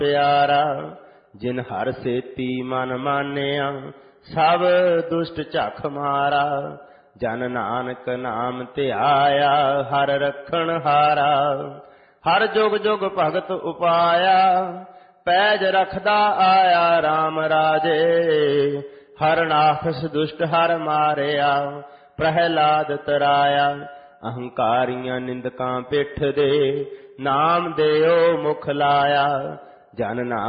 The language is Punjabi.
ਪਿਆਰਾ ਜਿਨ ਹਰ ਸੇਤੀ ਮਨ ਮਾਨਿਆ ਸਭ ਦੁਸ਼ਟ ਝਖ ਮਾਰਾ। ਜਨ ਨਾਨਕ ਨਾਮ ਧਿਆਇਆ ਹਰ ਰਖਣ ਹਾਰਾ। ਹਰ ਜੁਗ ਜੁਗ ਭਗਤ ਉਪਾਇਆ ਪੈਜ ਰਖਦਾ ਆਇਆ RAM ਰਾਜੇ। ਹਰ ਨਾਖਸ ਦੁਸ਼ਟ ਹਰ ਮਾਰਿਆ ਪ੍ਰਹਿਲਾਦ ਤਰਾਇਆ। ਅਹੰਕਾਰੀਆਂ ਨਿੰਦਕਾਂ ਪਿੱਠ ਦੇ ਨਾਮ ਦਿਓ ਮੁਖ ਲਾਇਆ। ਜਨ ਨਾਮ